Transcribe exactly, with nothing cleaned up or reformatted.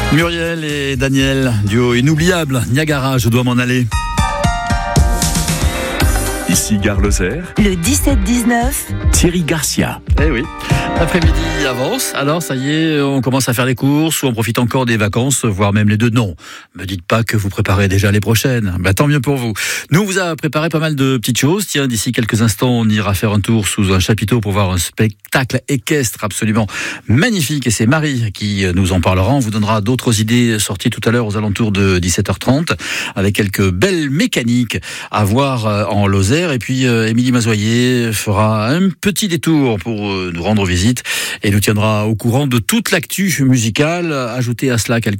Muriel et Daniel, duo inoubliable. Niagara, je dois m'en aller. Ici Gare Lozère. Le dix-sept dix-neuf. Thierry Garcia. Eh oui. L'après-midi avance, alors ça y est, on commence à faire les courses ou on profite encore des vacances, voire même les deux. Non, me dites pas que vous préparez déjà les prochaines. Bah, tant mieux pour vous. Nous, on vous a préparé pas mal de petites choses. Tiens, d'ici quelques instants, on ira faire un tour sous un chapiteau pour voir un spectacle équestre absolument magnifique. Et c'est Marie qui nous en parlera. On vous donnera d'autres idées sorties tout à l'heure aux alentours de dix-sept heures trente avec quelques belles mécaniques à voir en Lozère. Et puis, euh, Émilie Mazoyer fera un petit détour pour euh, nous rendre visite et nous tiendra au courant de toute l'actu musicale. Ajoutez à cela quelques